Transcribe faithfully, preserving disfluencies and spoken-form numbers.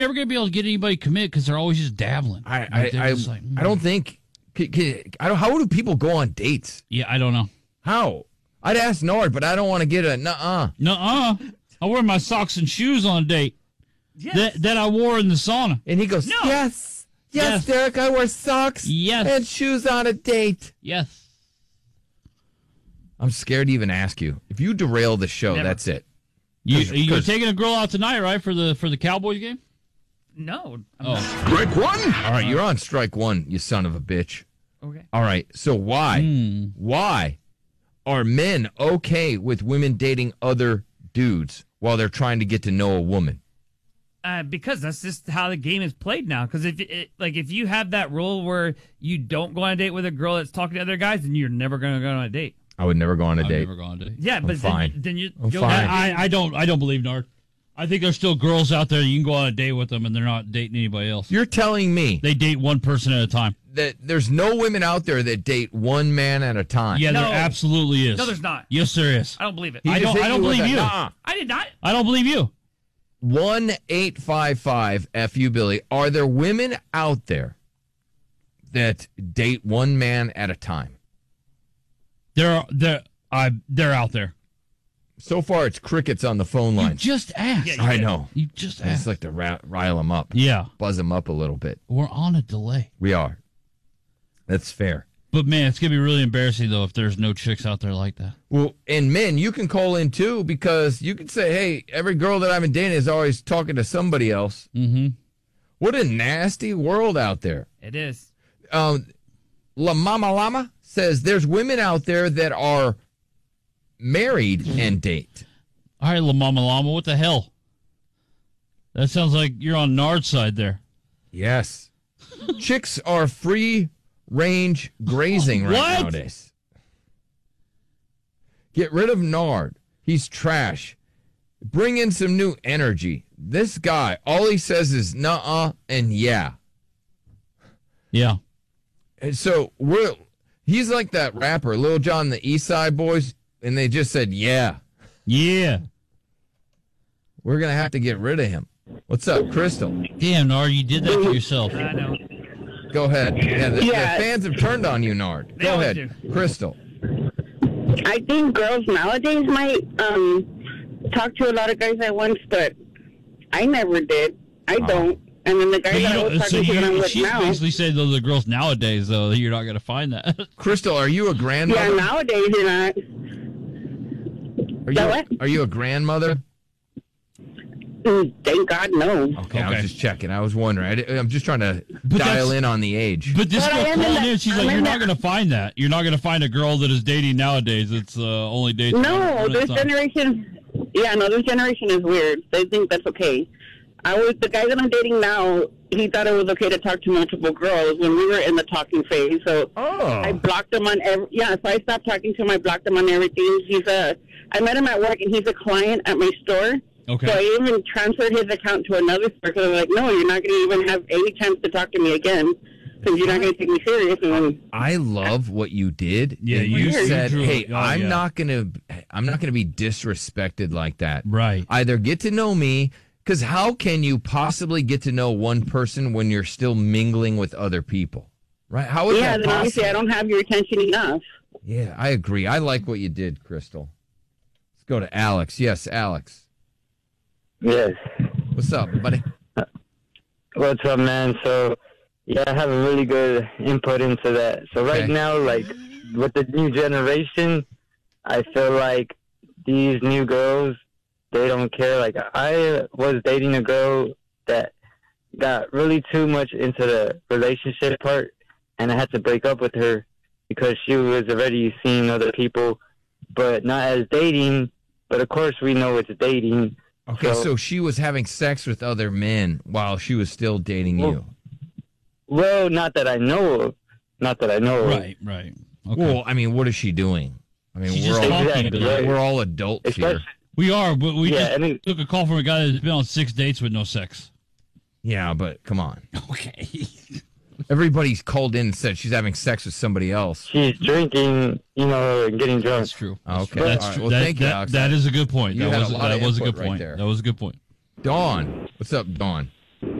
never going to be able to get anybody commit because they're always just dabbling. I Like, I they're I, just like, mm. I don't think. c- c- I don't. How do people go on dates? Yeah, I don't know. How? I'd ask Nord, but I don't want to get a nuh-uh. Nuh-uh. I wear my socks and shoes on a date Yes. that, that I wore in the sauna. And he goes, No. yes, yes, Yes. Derek, I wear socks Yes. and shoes on a date. Yes. I'm scared to even ask you. If you derail the show, Never. that's it. You, 'Cause- you're 'cause- taking a girl out tonight, right, for the for the Cowboys game? No. I'm Oh. not. Strike one. All right, you're on strike one, you son of a bitch. Okay. All right, so why? Hmm. Why are men okay with women dating other dudes while they're trying to get to know a woman? Uh, because that's just how the game is played now. Because if it, like if you have that rule where you don't go on a date with a girl that's talking to other guys, then you're never going to go on a date. I would never go on a I've date. never gone on a date. Yeah, but fine. then, then you I'm you'll fine. have- I, I don't I don't believe Nard. I think there's still girls out there you can go on a date with them and they're not dating anybody else. You're telling me They date one person at a time. that there's no women out there that date one man at a time. Yeah, No. there absolutely is. No, there's not. Yes, there is. I don't believe it. He I just don't- hit I don't with believe a you. nuh-uh. I did not. I don't believe you. one eight five five F U Billy. Are there women out there that date one man at a time? They're they're I they're out there. So far, it's crickets on the phone You line. just asked. Yeah, you I did. know. You just I just asked. like to ra- rile them up, Yeah, buzz them up a little bit. we're on a delay. We are. That's fair. But man, it's gonna be really embarrassing though if there's no chicks out there like that. Well, and men, you can call in too because you can say, hey, every girl that I've been dating is always talking to somebody else. Mm-hmm. What a nasty world out there. It is. Um, La Mama Lama says there's women out there that are married and date. All right, La Mama Llama, what the hell? That sounds like you're on Nard's side there. Yes. Chicks are free range grazing right What? nowadays. Get rid of Nard. He's trash. Bring in some new energy. This guy, all he says is nuh-uh and yeah. Yeah. And so we're he's like that rapper, Lil Jon and the East Side Boys, and they just said yeah. Yeah. We're gonna have to get rid of him. What's up, Crystal? Damn, Nard, you did that to yourself. I know. Go ahead. Yeah, the, Yeah. the fans have turned on you, Nard. They Go always ahead, do. Crystal. I think girls nowadays might um, talk to a lot of guys at once, but I never did. I don't. And then the guys But you that I was don't, so talking to that I'm you, with she's now, basically saying those are the girls nowadays, though, that you're not going to find that. Crystal, are you a yeah, grandmother? nowadays you're not. Are you, That what? are you a grandmother? Mm, Thank God, no. Okay, I was Okay. just checking. I was wondering. I, di- I'm just trying to But dial that's- in on the age. But this But I girl am in calling that- in, she's I'm like, in you're not that- going to find that. You're not going to find a girl that is dating nowadays. It's uh, only dates. one- No, one at a this time. generation. Yeah, no, this generation is weird. They think that's okay. I was the guy that I'm dating now. He thought it was okay to talk to multiple girls when we were in the talking phase. So Oh. I blocked him on every. Yeah, so I stopped talking to him. I blocked him on everything. He's a. I met him at work, and he's a client at my store. Okay. So I even transferred his account to another store because I was like, no, you're not going to even have any chance to talk to me again because you're not going to take me serious. And then, I love what you did. Yeah, And you- you you said, drew "Hey, it. Oh, I'm yeah. not gonna, I'm not gonna be disrespected like that. Right. Either get to know me, because how can you possibly get to know one person when you're still mingling with other people? Right? How is yeah, that then obviously I possible? don't have your attention enough. Yeah, I agree. I like what you did, Crystal. Let's go to Alex. Yes, Alex. Yes. What's up, buddy? What's up, man? So, yeah, I have a really good input into that. So right Okay. now, like, with the new generation, I feel like these new girls, they don't care. Like, I was dating a girl that got really too much into the relationship part, and I had to break up with her because she was already seeing other people, but not as dating. But, of course, we know it's dating. Okay, So- so she was having sex with other men while she was still dating you. Well, not that I know of. Not that I know of. Right, right. Okay. Well, I mean, what is she doing? I mean, She's we're just all talking to we're, you. we're all adults here. Especially- we are, but we Yeah, just I mean- took a call from a guy that's been on six dates with no sex. Yeah, but come on. Okay. Everybody's called in and said she's having sex with somebody else. She's drinking, you know, and getting drunk. That's true. Oh, okay. That's All right. true. Well, that, thank you, that- Alex. that is a good point. You that had a was, lot of that was a input good right point. there. That was a good point. Dawn. What's up, Dawn?